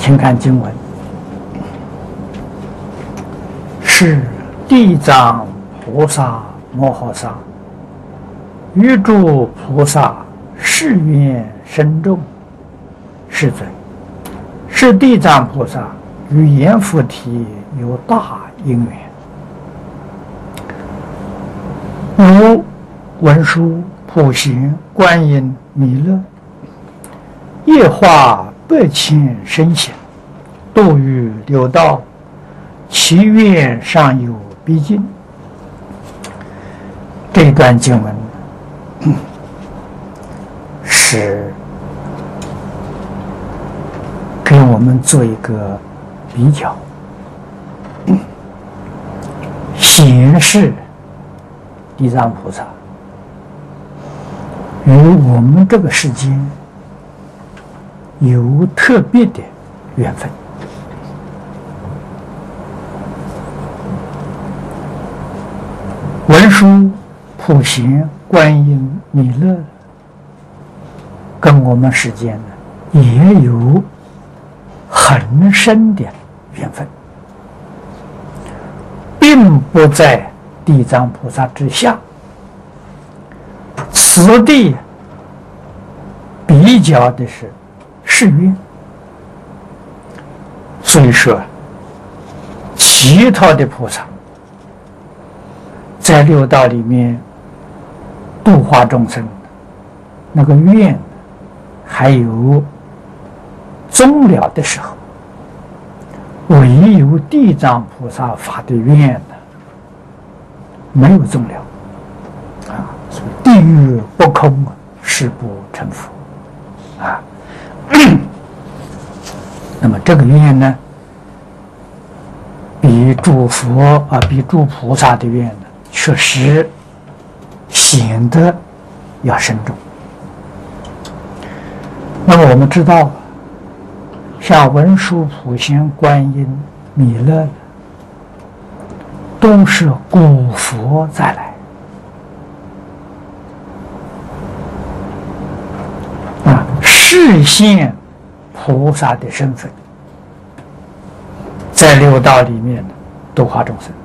请看经文，是地藏菩萨摩诃萨于诸菩萨誓愿深重。世尊，是地藏菩萨与阎浮提有大因缘，如文殊、普贤、观音、弥勒，夜化8,000身形，度于六道，其愿尚有逼近。这段经文是给我们做一个比较，显示地藏菩萨与我们这个世间有特别的缘分。文殊、普贤、观音、弥勒跟我们世间呢也有很深的缘分，并不在地藏菩萨之下。此地比较的是誓愿，所以说其他的菩萨在六道里面度化众生，那个愿还有终了的时候，唯有地藏菩萨发的愿呢，没有终了啊！所以地狱不空，誓不成佛啊。那么这个愿呢，比诸佛比诸菩萨的愿呢，确实显得要深重。那么我们知道，像文殊、普贤、观音、弥勒，都是古佛再来示现菩萨的身份，在六道里面度化众生。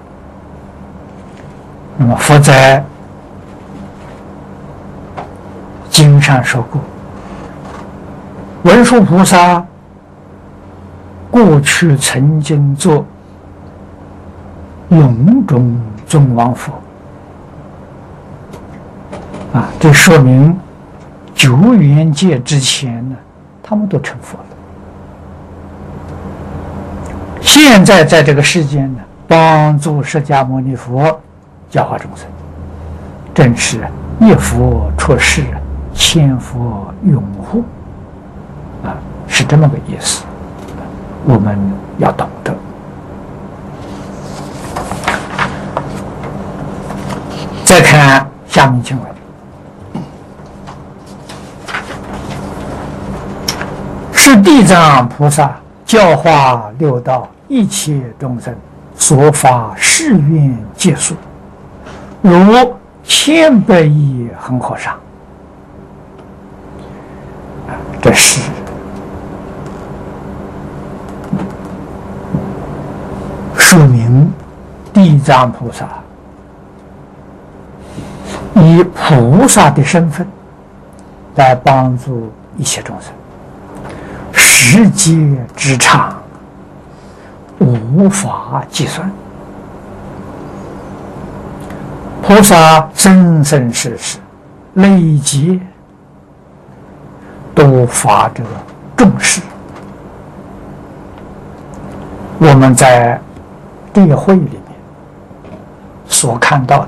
那么佛在经上说过，文殊菩萨过去曾经做龙种尊王佛这说明久远界之前呢，他们都成佛了。现在在这个世间呢，帮助释迦牟尼佛教化众生，正是一佛出世，千佛拥护是这么个意思，我们要懂得。再看下面经文，是地藏菩萨教化六道一切众生所发誓愿皆数，如1,000,000亿恒河沙。这是说明地藏菩萨以菩萨的身份来帮助一切众生，时间之长无法计算。菩萨生生世世累积都发这个重视。我们在这个会里面所看到的，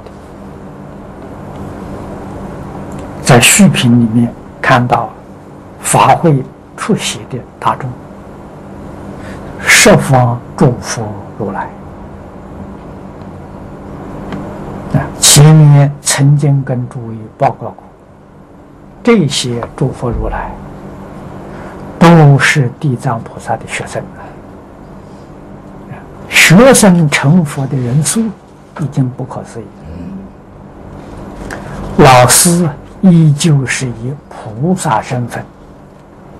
在续品里面看到法会出席的大众，十方诸佛如来前面曾经跟诸位报告过，这些诸佛如来都是地藏菩萨的学生，学生成佛的人数已经不可思议，老师依旧是以菩萨身份